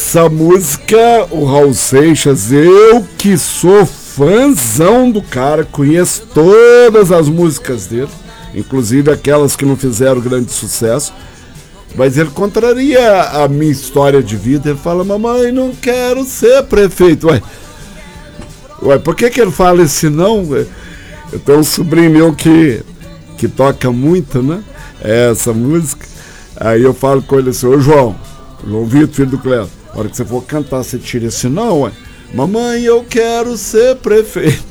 Essa música, o Raul Seixas, eu que sou fãzão do cara, conheço todas as músicas dele, inclusive aquelas que não fizeram grande sucesso, mas ele contraria a minha história de vida. Ele fala: mamãe, não quero ser prefeito. Ué, por que ele fala esse não? Eu tenho um sobrinho meu que toca muito, né, essa música. Aí eu falo com ele assim: ô João Vitor, filho do Cléo, a hora que você for cantar, você tira esse não, ué. Mamãe, eu quero ser prefeito.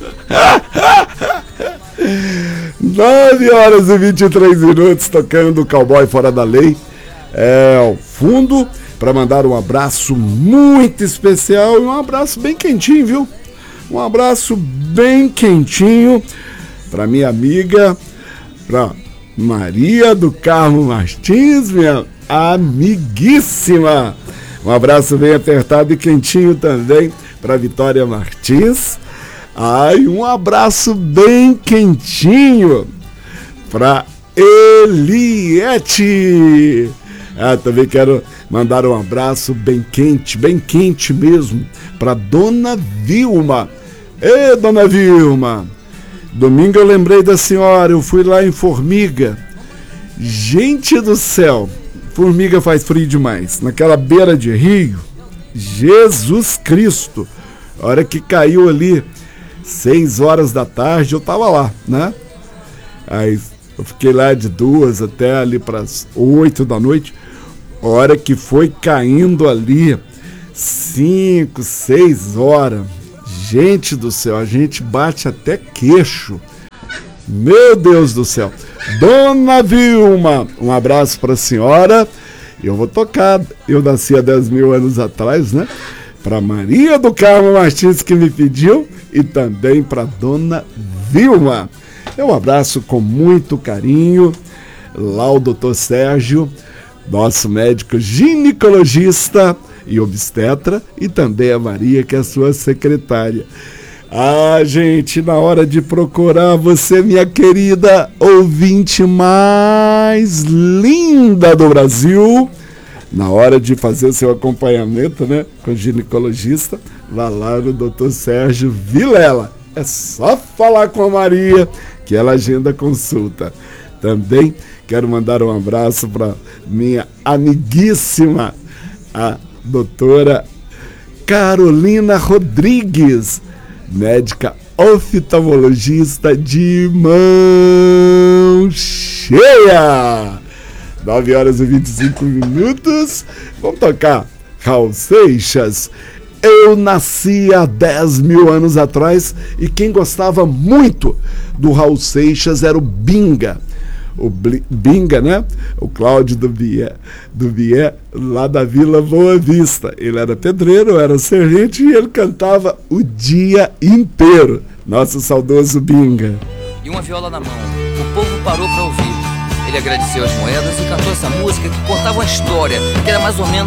9h23, tocando Cowboy Fora da Lei. Ao fundo, para mandar um abraço muito especial e um abraço bem quentinho, viu? Um abraço bem quentinho para minha amiga, para Maria do Carmo Martins, minha amiguíssima. Um abraço bem apertado e quentinho também para Vitória Martins. Um abraço bem quentinho para Eliette. Também quero mandar um abraço bem quente mesmo, para Dona Vilma. Dona Vilma, domingo eu lembrei da senhora, eu fui lá em Formiga. Gente do céu, Formiga faz frio demais. Naquela beira de rio, Jesus Cristo, a hora que caiu ali 6 horas da tarde, eu tava lá, né? Aí eu fiquei lá de 2 até ali para as 8 da noite. A hora que foi caindo ali 5, 6 horas, gente do céu, a gente bate até queixo. Meu Deus do céu. Dona Vilma, um abraço para a senhora. Eu vou tocar, eu nasci há 10 mil anos atrás, né? Para Maria do Carmo Martins, que me pediu, e também para Dona Vilma. Um abraço com muito carinho lá o doutor Sérgio, nosso médico ginecologista e obstetra, e também a Maria, que é a sua secretária. Gente, na hora de procurar você, minha querida ouvinte mais linda do Brasil, na hora de fazer o seu acompanhamento, né, com o ginecologista, vá lá no Dr. Sérgio Vilela. É só falar com a Maria que ela agenda consulta. Também quero mandar um abraço para minha amiguíssima, a doutora Carolina Rodrigues, médica oftalmologista de mão cheia. 9h25. Vamos tocar Raul Seixas. Eu nasci há 10 mil anos atrás, e quem gostava muito do Raul Seixas era o Binga. O Binga, né? O Cláudio do Bié, lá da Vila Boa Vista. Ele era pedreiro, era servente, e ele cantava o dia inteiro. Nosso saudoso Binga. E uma viola na mão. O povo parou para ouvir. Ele agradeceu as moedas e cantou essa música que contava uma história, que era mais ou menos